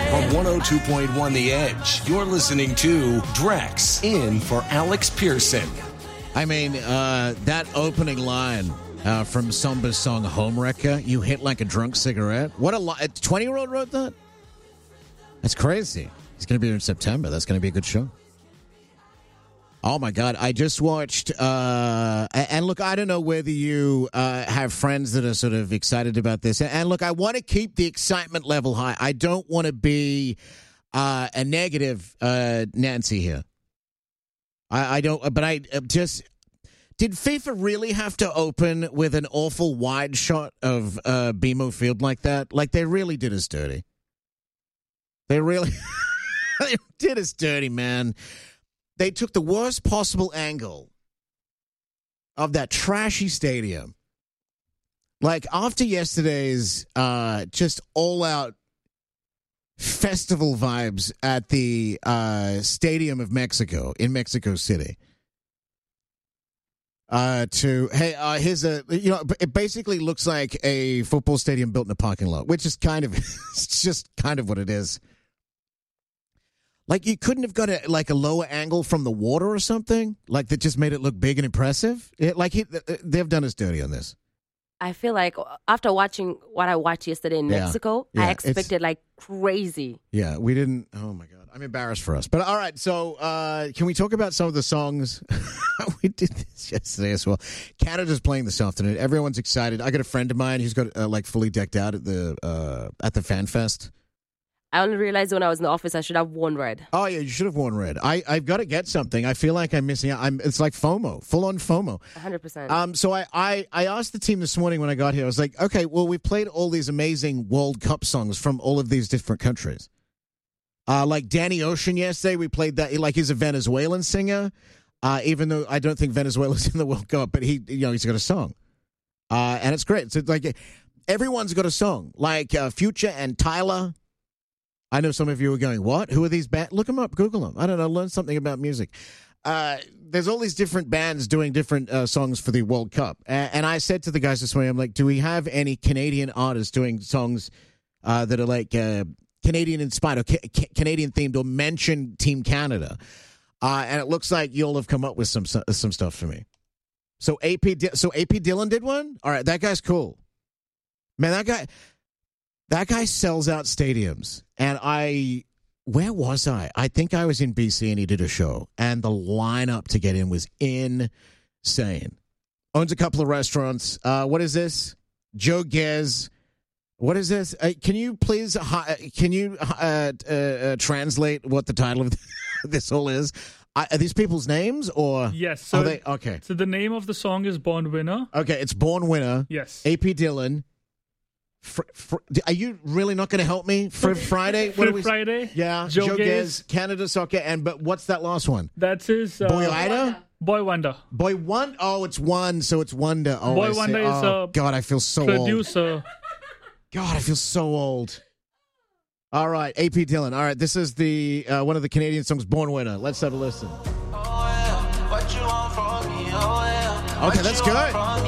On 102.1 The Edge, you're listening to Drex in for Alex Pearson. I mean, that opening line from Somba's song Homewrecker, you hit like a drunk cigarette. What a 20-year-old wrote that? That's crazy. He's going to be here in September. That's going to be a good show. Oh, my God. I just watched, and look, I don't know whether you have friends that are sort of excited about this. And look, I want to keep the excitement level high. I don't want to be a negative Nancy here. I don't, but I just, did FIFA really have to open with an awful wide shot of BMO Field like that? Like, they really did us dirty. They really they did us dirty, man. They took the worst possible angle of that trashy stadium. Like, after yesterday's just all-out festival vibes at the Stadium of Mexico in Mexico City. Here's a, it basically looks like a football stadium built in a parking lot, which is kind of, it's just kind of what it is. Like, you couldn't have got a lower angle from the water or something? Like, that just made it look big and impressive? They've done us dirty on this. I feel like after watching what I watched yesterday in Mexico, I expected like crazy. Yeah, we didn't. Oh, my God. I'm embarrassed for us. But all right, so can we talk about some of the songs? We did this yesterday as well. Canada's playing this afternoon. Everyone's excited. I got a friend of mine who's got fully decked out at the Fan Fest. I only realized when I was in the office I should have worn red. Oh, yeah, you should have worn red. I've got to get something. I feel like I'm missing out. It's like FOMO, full-on FOMO. 100%. So I asked the team this morning when I got here, I was like, okay, well, we've played all these amazing World Cup songs from all of these different countries. Like Danny Ocean yesterday, we played that. Like, he's a Venezuelan singer, even though I don't think Venezuela's in the World Cup, but he's got a song. And it's great. So, like, everyone's got a song. Like Future and Tyler. I know some of you are going, what? Who are these bands? Look them up. Google them. I don't know. Learn something about music. There's all these different bands doing different songs for the World Cup. And I said to the guys this morning, I'm like, do we have any Canadian artists doing songs that are like Canadian-inspired or Canadian-themed or mention Team Canada? And it looks like you'll have come up with some stuff for me. So AP Dillon did one? All right, that guy's cool. Man, that guy sells out stadiums. And where was I? I think I was in BC and he did a show. And the lineup to get in was insane. Owns a couple of restaurants. What is this? Joe Gez. What is this? Can you please, translate what the title of this all is? Are these people's names or? Yes. So, okay. So the name of the song is Born Winner. Okay, it's Born Winner. Yes. AP Dillon. Are you really not going to help me? Friday? Friday? Yeah. Joe Gez, Canada Soccer, but what's that last one? That's his... Boy Wonder? Boy Wonder. Boy Wonder? Oh, it's one, so it's Wonder. Oh, Boy Wonder is a God, I feel so producer. old. God, I feel so old. All right, AP Dillon. All right, this is the one of the Canadian songs, Born Winner. Let's have a listen. Okay, that's good.